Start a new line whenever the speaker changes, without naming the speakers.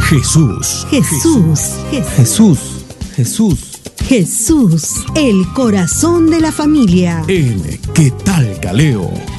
Jesús.
Jesús.
Jesús. Jesús.
Jesús, el corazón de la familia.
El ¿Qué tal, Caleo?